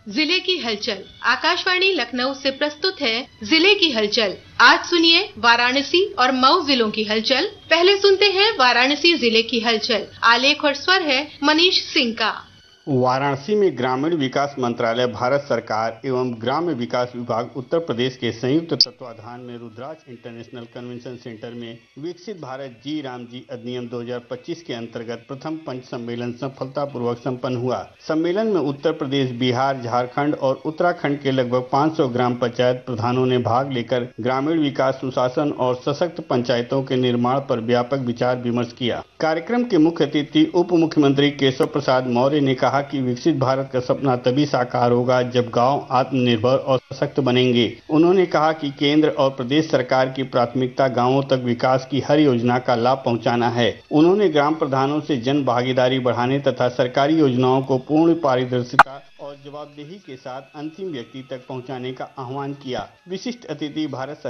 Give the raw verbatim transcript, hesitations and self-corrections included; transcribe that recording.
जिले की हलचल। आकाशवाणी लखनऊ से प्रस्तुत है जिले की हलचल। आज सुनिए वाराणसी और मऊ जिलों की हलचल। पहले सुनते हैं वाराणसी जिले की हलचल। आलेख और स्वर है मनीष सिंह का। वाराणसी में ग्रामीण विकास मंत्रालय भारत सरकार एवं ग्राम्य विकास विभाग उत्तर प्रदेश के संयुक्त तत्वाधान में रुद्राक्ष इंटरनेशनल कन्वेंशन सेंटर में विकसित भारत जी राम जी अधिनियम दो हज़ार पच्चीस के अंतर्गत प्रथम पंच सम्मेलन सफलतापूर्वक संपन्न हुआ। सम्मेलन में उत्तर प्रदेश, बिहार, झारखंड और उत्तराखंड के लगभग पाँच सौ ग्राम पंचायत प्रधानों ने भाग लेकर ग्रामीण विकास, सुशासन और सशक्त पंचायतों के निर्माण पर व्यापक विचार विमर्श किया। कार्यक्रम के मुख्य अतिथि उप मुख्यमंत्री केशव प्रसाद मौर्य ने कहा कि विकसित भारत का सपना तभी साकार होगा जब गांव आत्मनिर्भर और सशक्त बनेंगे। उन्होंने कहा कि केंद्र और प्रदेश सरकार की प्राथमिकता गांवों तक विकास की हर योजना का लाभ पहुंचाना है। उन्होंने ग्राम प्रधानों से जन भागीदारी बढ़ाने तथा सरकारी योजनाओं को पूर्ण पारदर्शिता और जवाबदेही के साथ अंतिम व्यक्ति तक पहुंचाने का आह्वान किया। विशिष्ट अतिथि भारत